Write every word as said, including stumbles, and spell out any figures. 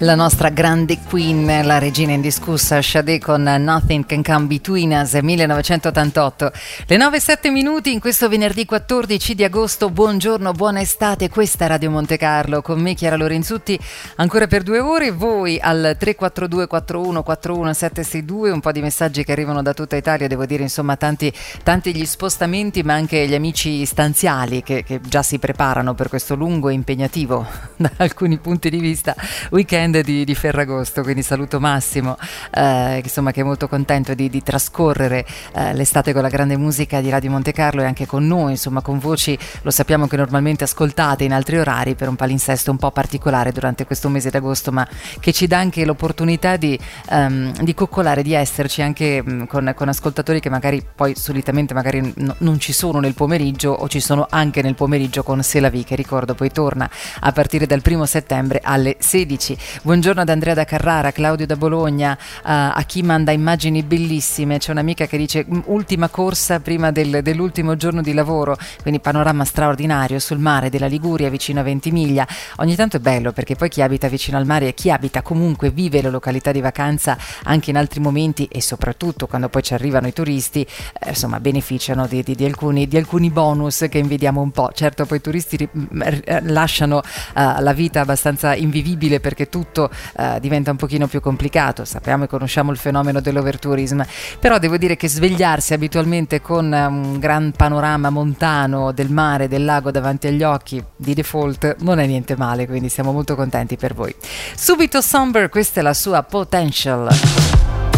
La nostra grande queen, la regina indiscussa, Sade con Nothing Can Come Between Us, millenovecentottantotto. Le nove e sette minuti in questo venerdì quattordici di agosto. Buongiorno, buona estate, questa è Radio Monte Carlo, con me Chiara Lorenzutti ancora per due ore, voi al tre quattro due quattro uno quattro uno sette sei due, un po' di messaggi che arrivano da tutta Italia, devo dire insomma tanti, tanti gli spostamenti, ma anche gli amici stanziali che, che già si preparano per questo lungo e impegnativo da alcuni punti di vista weekend Di, di Ferragosto, quindi saluto Massimo, eh, insomma, che è molto contento di, di trascorrere eh, l'estate con la grande musica di Radio Monte Carlo e anche con noi, insomma, con voci, lo sappiamo che normalmente ascoltate in altri orari per un palinsesto un po' particolare durante questo mese d'agosto, ma che ci dà anche l'opportunità di, um, di coccolare, di esserci anche um, con, con ascoltatori che magari poi solitamente magari n- non ci sono nel pomeriggio o ci sono anche nel pomeriggio con C'est la vie, che ricordo poi torna a partire dal primo settembre alle sedici. Buongiorno ad Andrea da Carrara, Claudio da Bologna, uh, a chi manda immagini bellissime. C'è un'amica che dice ultima corsa prima del, dell'ultimo giorno di lavoro, quindi panorama straordinario sul mare della Liguria vicino a Ventimiglia. Ogni tanto è bello perché poi chi abita vicino al mare e chi abita comunque vive la località di vacanza anche in altri momenti e soprattutto quando poi ci arrivano i turisti, eh, insomma beneficiano di, di, di, alcuni, di alcuni bonus che invidiamo un po'. Certo poi i turisti ri- lasciano uh, la vita abbastanza invivibile perché tutto Uh, diventa un pochino più complicato, sappiamo e conosciamo il fenomeno dell'overtourism, però devo dire che svegliarsi abitualmente con un gran panorama montano del mare, del lago davanti agli occhi di default non è niente male, quindi siamo molto contenti per voi. Subito Somber, questa è la sua Potential.